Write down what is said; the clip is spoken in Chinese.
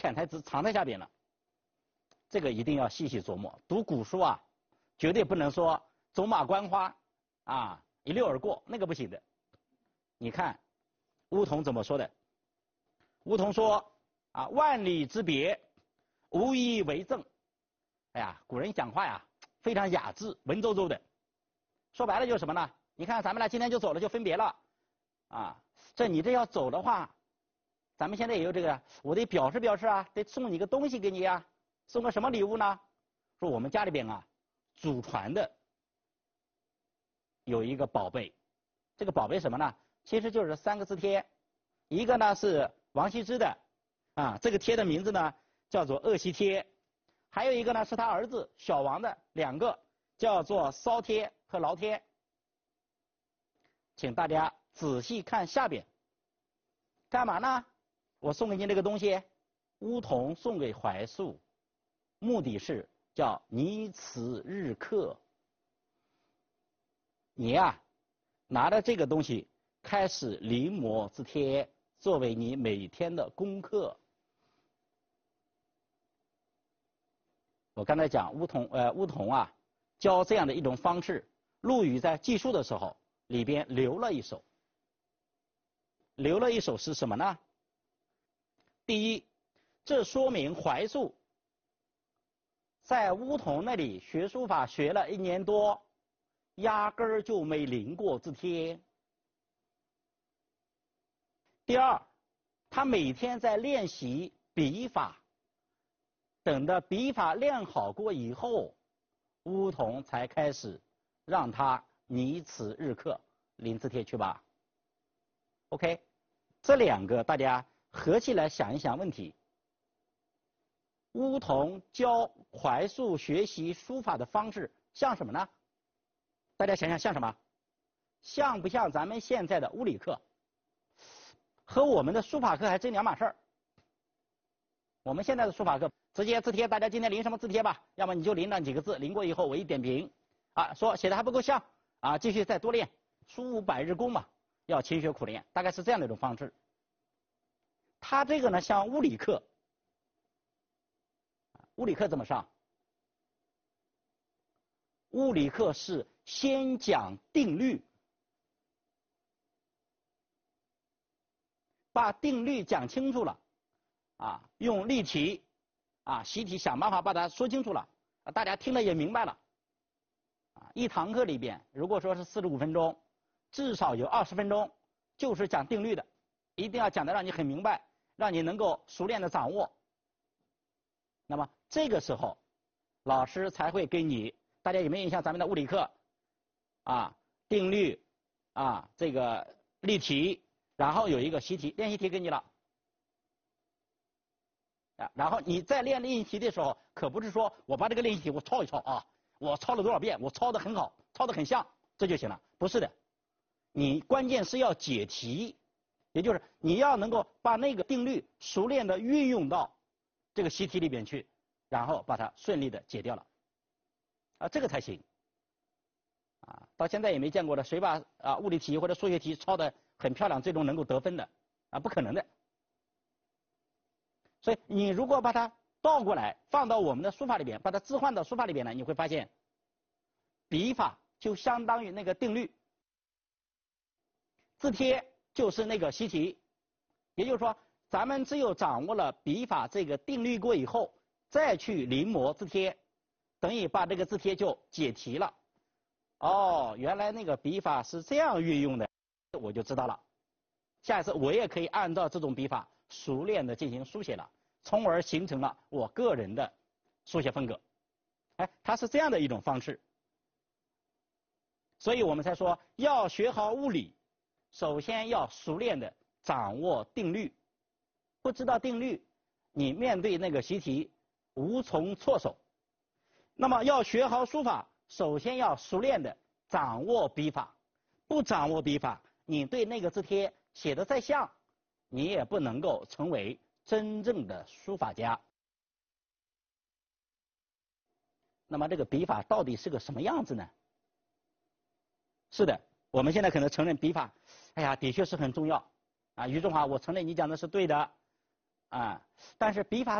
潜台词藏在下边了。这个一定要细细琢磨。读古书啊，绝对不能说走马观花啊，一溜而过，那个不行的。你看乌桐怎么说的？乌桐说啊，万里之别，无一为政。哎呀，古人讲话呀，非常雅致，文绉绉的。说白了就是什么呢？你看咱们俩今天就走了，就分别了啊。你这要走的话，咱们现在也有这个，我得表示表示啊，得送你个东西给你呀。送个什么礼物呢？说我们家里边啊，祖传的有一个宝贝，这个宝贝什么呢？其实就是3个字帖，一个呢是王羲之的啊，这个帖的名字呢叫做鄂西帖，还有一个呢是他儿子小王的2个，叫做骚帖和劳帖。请大家仔细看下边，干嘛呢？我送给你这个东西，乌桐送给怀素，目的是叫你此日课。你呀，拿着这个东西开始临摹字帖，作为你每天的功课。我刚才讲乌桐啊，教这样的一种方式。陆羽在记述的时候，里边留了一首是什么呢？第一，这说明怀素在乌桐那里学书法学了1年多，压根儿就没临过字帖。第二，他每天在练习笔法，等到笔法练好过以后，乌桐才开始让他拟此日课，临字帖去吧。OK， 这2个大家合起来想一想问题。乌桐教怀素学习书法的方式像什么呢？大家想想像什么？像不像咱们现在的物理课？和我们的书法课还真2码事儿。我们现在的书法课直接字帖，大家今天临什么字帖吧？要么你就临那几个字，临过以后我一点评，啊，说写的还不够像，啊，继续再多练，书无百日功嘛，要勤学苦练，大概是这样的一种方式。他这个呢，像物理课，物理课怎么上？物理课是先讲定律，把定律讲清楚了，啊，用例题，啊，习题想办法把它说清楚了，大家听了也明白了，啊，一堂课里边如果说是45分钟，至少有20分钟就是讲定律的，一定要讲得让你很明白，让你能够熟练的掌握。那么这个时候，老师才会给你，大家有没有印象？咱们的物理课，啊，定律，啊，这个例题，然后有一个习题，练习题给你了，啊，然后你在练练习题的时候，可不是说我把这个练习题我抄一抄啊，我抄了多少遍，我抄得很好，抄得很像，这就行了，不是的，你关键是要解题，也就是你要能够把那个定律熟练的运用到这个习题里边去，然后把它顺利的解掉了，啊，这个才行。啊，到现在也没见过的，谁把物理题或者数学题抄得很漂亮，最终能够得分的，啊，不可能的。所以你如果把它倒过来放到我们的书法里边，把它置换到书法里边呢，你会发现，笔法就相当于那个定律，字帖就是那个习题，也就是说，咱们只有掌握了笔法这个定律过以后，再去临摹字帖，等于把这个字帖就解题了。哦，原来那个笔法是这样运用的，我就知道了。下一次我也可以按照这种笔法熟练的进行书写了，从而形成了我个人的书写风格。哎，它是这样的一种方式。所以我们才说要学好物理，首先要熟练的掌握定律。不知道定律，你面对那个习题无从措手。那么要学好书法，首先要熟练的掌握笔法，不掌握笔法，你对那个字帖写的再像，你也不能够成为真正的书法家。那么这个笔法到底是个什么样子呢？是的，我们现在可能承认笔法，哎呀，的确是很重要啊。于中华，我承认你讲的是对的啊，但是笔法